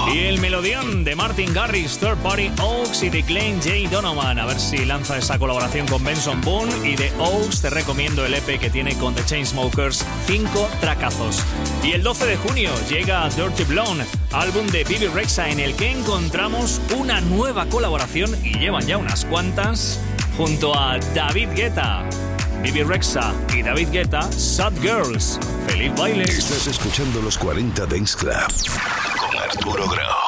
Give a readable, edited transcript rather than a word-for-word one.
Y el melodión de Martin Garrix, Third Party, Oaks y de Glenn J. Donovan. A ver si lanza esa colaboración con Benson Boone. Y de Oaks te recomiendo el EP que tiene con The Chainsmokers, 5 tracazos. Y el 12 de junio llega Dirty Blonde, álbum de Bebe Rexha, en el que encontramos una nueva colaboración, y llevan ya unas cuantas, junto a David Guetta. Bebe Rexha y David Guetta, Sad Girls. ¡Feliz baile! Estás escuchando los 40 Dance Club con Arturo Grau.